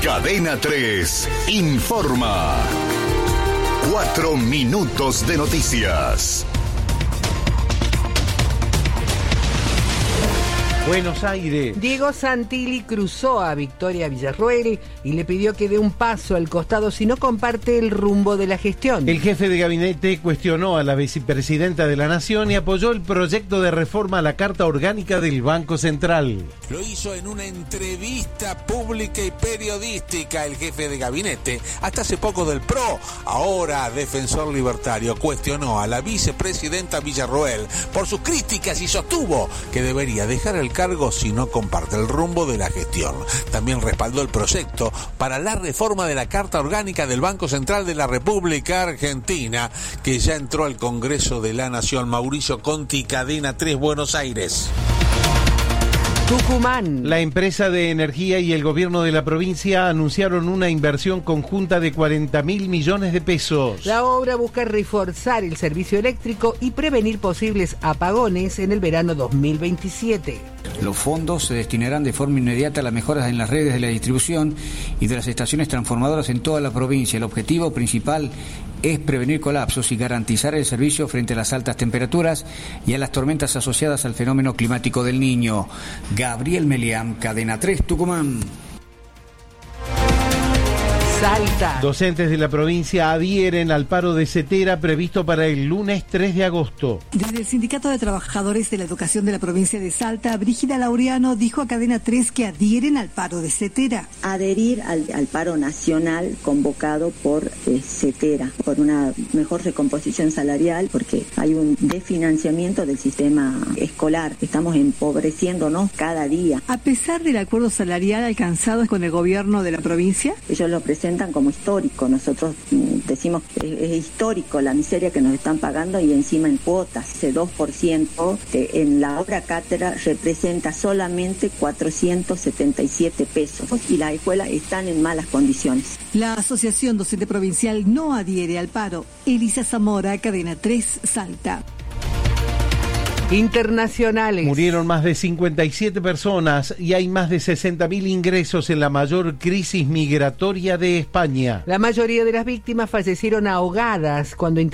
Cadena 3 informa. 4 minutos de noticias. Buenos Aires. Diego Santilli cruzó a Victoria Villarroel y le pidió que dé un paso al costado si no comparte el rumbo de la gestión. El jefe de gabinete cuestionó a la vicepresidenta de la Nación y apoyó el proyecto de reforma a la Carta Orgánica del Banco Central. Lo hizo en una entrevista pública y periodística el jefe de gabinete, hasta hace poco del PRO, ahora defensor libertario, cuestionó a la vicepresidenta Villarroel por sus críticas y sostuvo que debería dejar el cargo si no comparte el rumbo de la gestión. También respaldó el proyecto para la reforma de la Carta Orgánica del Banco Central de la República Argentina, que ya entró al Congreso de la Nación. Mauricio Conti, Cadena 3, Buenos Aires. Tucumán. La empresa de energía y el gobierno de la provincia anunciaron una inversión conjunta de 40.000 millones de pesos. La obra busca reforzar el servicio eléctrico y prevenir posibles apagones en el verano 2027. Los fondos se destinarán de forma inmediata a las mejoras en las redes de la distribución y de las estaciones transformadoras en toda la provincia. El objetivo principal es prevenir colapsos y garantizar el servicio frente a las altas temperaturas y a las tormentas asociadas al fenómeno climático del Niño. Gabriel Melián, Cadena 3, Tucumán. Salta. Docentes de la provincia adhieren al paro de CETERA previsto para el lunes 3 de agosto. Desde el Sindicato de Trabajadores de la Educación de la provincia de Salta, Brígida Laureano dijo a Cadena 3 que adhieren al paro de CETERA. Adherir al paro nacional convocado por CETERA, por una mejor recomposición salarial, porque hay un desfinanciamiento del sistema escolar. Estamos empobreciéndonos cada día. A pesar del acuerdo salarial alcanzado con el gobierno de la provincia, ellos lo presentan como histórico. Nosotros decimos que es histórico la miseria que nos están pagando y encima en cuotas. Ese 2% en la obra cátedra representa solamente 477 pesos y las escuelas están en malas condiciones. La Asociación Docente Provincial no adhiere al paro. Elisa Zamora, Cadena 3, Salta. Internacionales. Murieron más de 57 personas y hay más de 60.000 ingresos en la mayor crisis migratoria de España. La mayoría de las víctimas fallecieron ahogadas cuando